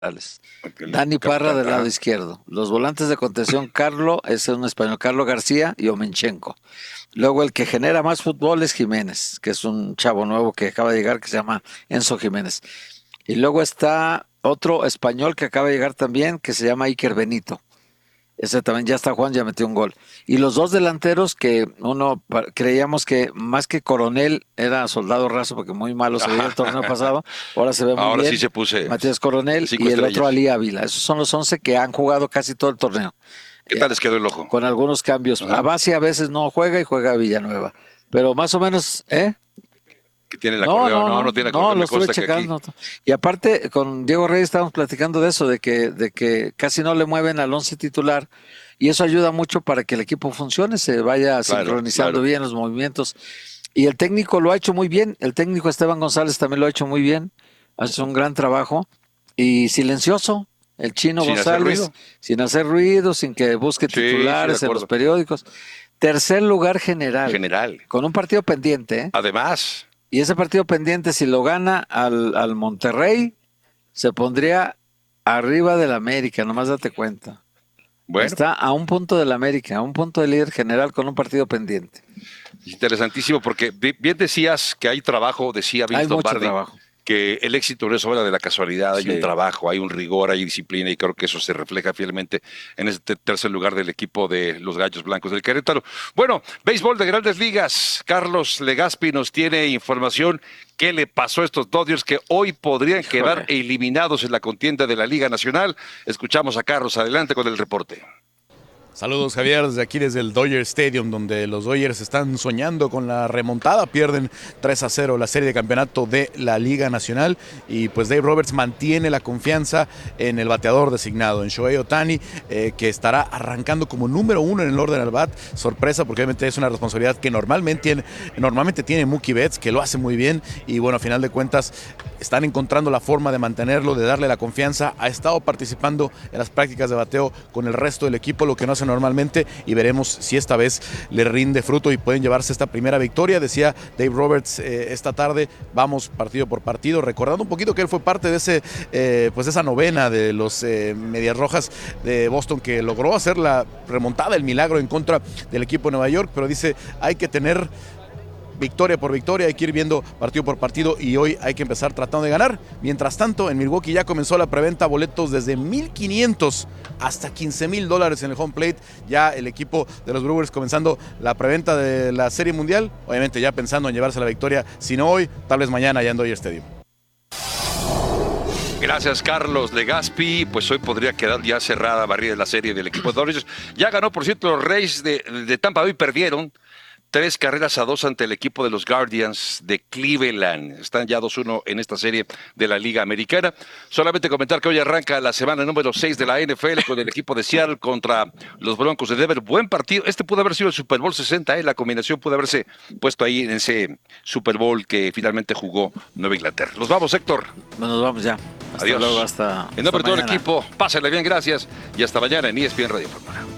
Dani Parra del lado izquierdo. Los volantes de contención, Carlo, es un español, Carlo García y Omenchenko. Luego el que genera más fútbol es Jiménez, que es un chavo nuevo que acaba de llegar que se llama Enzo Jiménez. Y luego está otro español que acaba de llegar también que se llama Iker Benito. Ese también ya está Juan, ya metió un gol. Y los dos delanteros que creíamos que más que Coronel era Soldado Raso porque muy malo se veía el torneo pasado, ahora se ve muy ahora bien. Sí se puse Matías Coronel y el otro Ali Ávila. Esos son los 11 que han jugado casi todo el torneo. ¿Qué tal les quedó el ojo? Con algunos cambios. Abasi a veces no juega y juega Villanueva. Pero más o menos, Que tiene el acordeón, no tiene acordeón, lo estuve checando. Y aparte, con Diego Reyes estábamos platicando de eso, de que casi no le mueven al 11 titular, y eso ayuda mucho para que el equipo funcione, se vaya sincronizando bien los movimientos. Y el técnico lo ha hecho muy bien, el técnico Esteban González también lo ha hecho muy bien, hace un gran trabajo, y silencioso, el chino González, sin hacer ruido, sin que busque titulares en los periódicos. Tercer lugar general. Con un partido pendiente. Además. Y ese partido pendiente, si lo gana al Monterrey, se pondría arriba del América, nomás date cuenta. Bueno. Está a un punto del América, a un punto del líder general con un partido pendiente. Interesantísimo, porque bien decías que hay trabajo, decía Vince Lombardi, que el éxito no es obra de la casualidad, hay un trabajo, hay un rigor, hay disciplina, y creo que eso se refleja fielmente en este tercer lugar del equipo de los Gallos Blancos del Querétaro. Bueno, béisbol de Grandes Ligas, Carlos Legaspi nos tiene información. ¿Qué le pasó a estos Dodgers que hoy podrían quedar eliminados en la contienda de la Liga Nacional? Escuchamos a Carlos, adelante con el reporte. Saludos, Javier, desde aquí, desde el Dodger Stadium, donde los Dodgers están soñando con la remontada. Pierden 3-0 la serie de campeonato de la Liga Nacional, y pues Dave Roberts mantiene la confianza en el bateador designado, en Shohei Ohtani, que estará arrancando como número 1 en el orden al bat. Sorpresa, porque obviamente es una responsabilidad que normalmente tiene Mookie Betts, que lo hace muy bien, y bueno, a final de cuentas están encontrando la forma de mantenerlo, de darle la confianza. Ha estado participando en las prácticas de bateo con el resto del equipo, lo que no hace normalmente, y veremos si esta vez le rinde fruto y pueden llevarse esta primera victoria. Decía Dave Roberts esta tarde, vamos partido por partido, recordando un poquito que él fue parte de esa novena de los Medias Rojas de Boston, que logró hacer la remontada, el milagro en contra del equipo de Nueva York, pero dice, hay que tener victoria por victoria, hay que ir viendo partido por partido, y hoy hay que empezar tratando de ganar. Mientras tanto, en Milwaukee ya comenzó la preventa, boletos desde $1,500 hasta $15,000 en el home plate. Ya el equipo de los Brewers comenzando la preventa de la Serie Mundial, obviamente ya pensando en llevarse la victoria, si no hoy, tal vez mañana ya en Dodger Stadium. Gracias, Carlos Legaspi. Pues hoy podría quedar ya cerrada, barrida la serie del equipo de Dodgers. Ya ganó, por cierto, los Rays de Tampa Bay, perdieron 3-2 ante el equipo de los Guardians de Cleveland. Están ya 2-1 en esta serie de la Liga Americana. Solamente comentar que hoy arranca la semana número 6 de la NFL con el equipo de Seattle contra los Broncos de Denver. Buen partido. Este pudo haber sido el Super Bowl 60. La combinación pudo haberse puesto ahí en ese Super Bowl que finalmente jugó Nueva Inglaterra. Nos vamos, Héctor. Nos vamos ya. Adiós. Luego, en nombre de todo el equipo, pásenle bien, gracias. Y hasta mañana en ESPN Radio Fórmula.